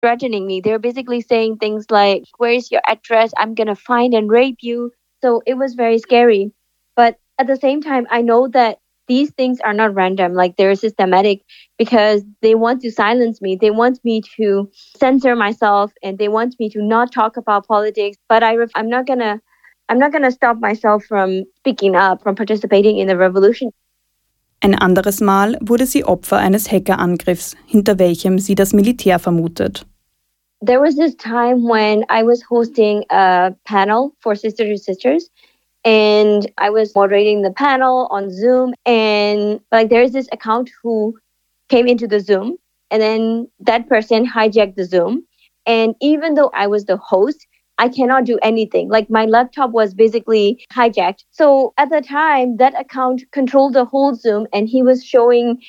threatening me. They were basically saying things like, "Where's your address? I'm going to find and rape you." So it was very scary. But at the same time, I know that these things are not random, like they're systematic because they want to silence me. They want me to censor myself and they want me to not talk about politics. But I'm not gonna stop myself from speaking up, from participating in the revolution. Ein anderes Mal wurde sie Opfer eines Hackerangriffs, hinter welchem sie das Militär vermutet. There was this time when I was hosting a panel for Sister to Sisters. And I was moderating the panel on Zoom. And like there's this account who came into the Zoom and then that person hijacked the Zoom. And even though I was the host, I cannot do anything. Like my laptop was basically hijacked. So at the time, that account controlled the whole Zoom and he was showing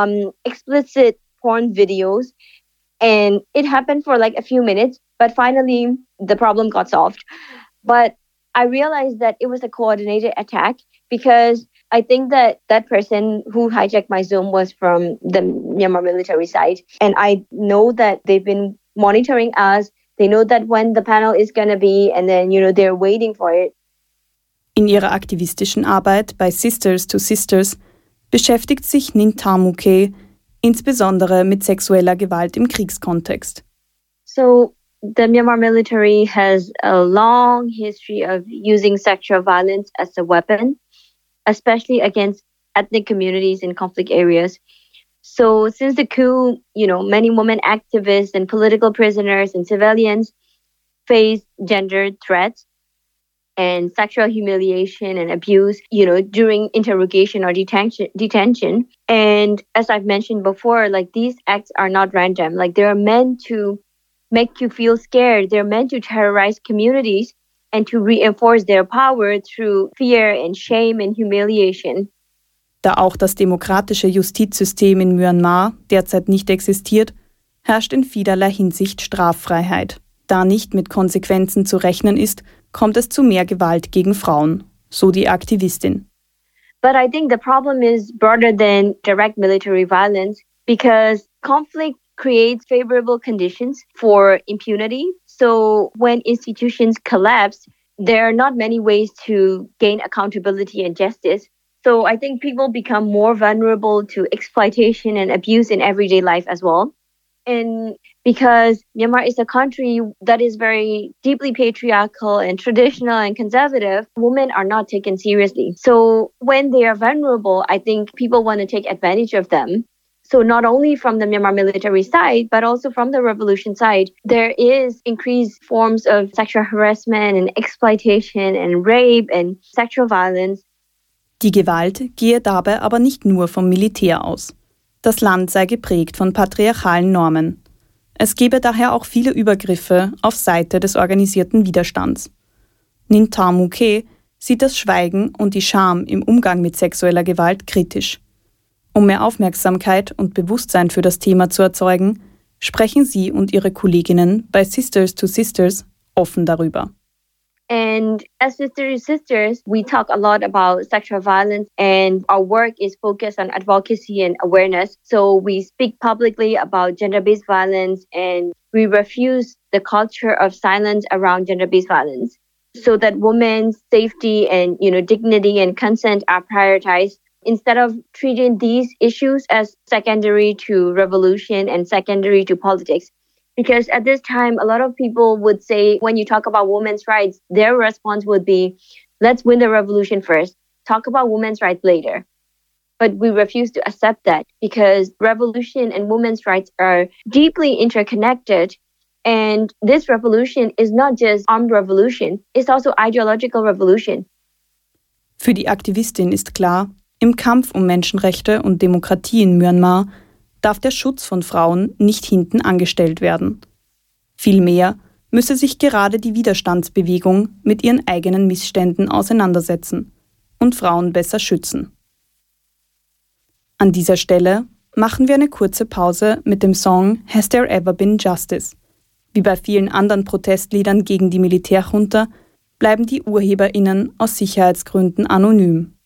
explicit porn videos. And it happened for like a few minutes, but finally the problem got solved. But I realized that it was a coordinated attack because I think that that person who hijacked my Zoom was from the Myanmar military side. And I know that they've been monitoring us. They know that when the panel is going to be and then, they're waiting for it. In ihrer aktivistischen Arbeit bei Sisters to Sisters beschäftigt sich Ninthamu Khe insbesondere mit sexueller Gewalt im Kriegskontext. So the Myanmar military has a long history of using sexual violence as a weapon, especially against ethnic communities in conflict areas. So since the coup, many women activists and political prisoners and civilians face gendered threats and sexual humiliation and abuse, during interrogation or detention. And as I've mentioned before, like these acts are not random. Like they are meant to make you feel scared. They're meant to terrorize communities and to reinforce their power through fear and shame and humiliation. Da auch das demokratische Justizsystem in Myanmar derzeit nicht existiert, herrscht in vielerlei Hinsicht Straffreiheit. Da nicht mit Konsequenzen zu rechnen ist, kommt es zu mehr Gewalt gegen Frauen, so die Aktivistin. But I think the problem is broader than direct military violence because conflict creates favorable conditions for impunity. So when institutions collapse, there are not many ways to gain accountability and justice. So I think people become more vulnerable to exploitation and abuse in everyday life as well. And because Myanmar is a country that is very deeply patriarchal and traditional and conservative, women are not taken seriously. So when they are vulnerable, I think people want to take advantage of them. So not only from the Myanmar military side, but also from the revolution side, there is increased forms of sexual harassment and exploitation and rape and sexual violence. Die Gewalt gehe dabei aber nicht nur vom Militär aus. Das Land sei geprägt von patriarchalen Normen. Es gebe daher auch viele Übergriffe auf Seite des organisierten Widerstands. Ninthamu Khe sieht das Schweigen und die Scham im Umgang mit sexueller Gewalt kritisch. Um mehr Aufmerksamkeit und Bewusstsein für das Thema zu erzeugen, sprechen sie und ihre Kolleginnen bei Sisters to Sisters offen darüber. And as Sister to Sisters, we talk a lot about sexual violence and our work is focused on advocacy and awareness. So we speak publicly about gender-based violence and we refuse the culture of silence around gender-based violence so that women's safety and, dignity and consent are prioritized instead of treating these issues as secondary to revolution and secondary to politics. Because at this time, a lot of people would say, when you talk about women's rights, their response would be, let's win the revolution first, talk about women's rights later. But we refuse to accept that because revolution and women's rights are deeply interconnected. And this revolution is not just armed revolution, it's also ideological revolution. Für die Aktivistin ist klar, im Kampf um Menschenrechte und Demokratie in Myanmar darf der Schutz von Frauen nicht hinten angestellt werden. Vielmehr müsse sich gerade die Widerstandsbewegung mit ihren eigenen Missständen auseinandersetzen und Frauen besser schützen. An dieser Stelle machen wir eine kurze Pause mit dem Song Has There Ever Been Justice? Wie bei vielen anderen Protestliedern gegen die Militärjunta bleiben die UrheberInnen aus Sicherheitsgründen anonym.